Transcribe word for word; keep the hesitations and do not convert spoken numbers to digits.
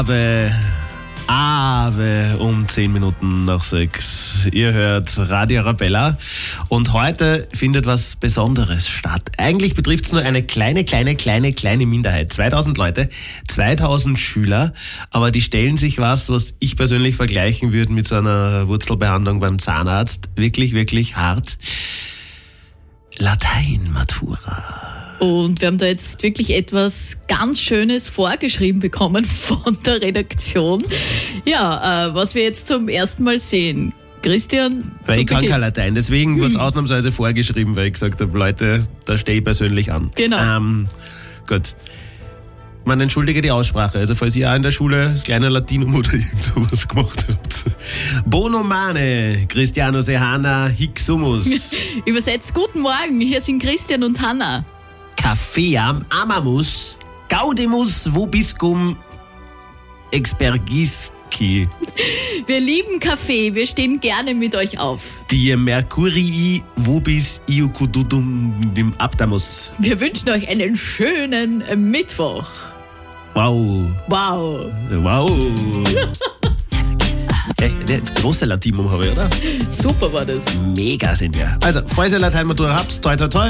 Ave, Ave um zehn Minuten nach sechs. Ihr hört Radio Arabella und heute findet was Besonderes statt. Eigentlich betrifft es nur eine kleine, kleine, kleine, kleine Minderheit. zweitausend Leute, zweitausend Schüler, aber die stellen sich was, was ich persönlich vergleichen würde mit so einer Wurzelbehandlung beim Zahnarzt. Wirklich, wirklich hart. Latein-Matura. Und wir haben da jetzt wirklich etwas ganz Schönes vorgeschrieben bekommen von der Redaktion. Ja, äh, was wir jetzt zum ersten Mal sehen. Christian, Weil du ich kann kein beginnst. Latein, deswegen wurde es ausnahmsweise vorgeschrieben, weil ich gesagt habe, Leute, da stehe ich persönlich an. Genau. Ähm, gut. Man entschuldige die Aussprache, also falls ihr auch in der Schule das kleine Latinum oder irgend sowas gemacht habt. Bonomane, Cristiano Sehana, hic sumus. Übersetzt, guten Morgen, hier sind Christian und Hanna. Caffeam amamus, gaudimus vobiscum expergisci. Wir lieben Kaffee, wir stehen gerne mit euch auf. Die Mercurii vobis iucududum im Abdamus. Wir wünschen euch einen schönen Mittwoch. Wow. Wow. Wow. Hey, das große Latinum habe ich, oder? Super war das. Mega sind wir. Also, falls ihr Lateinmatura habt, toi toi toi.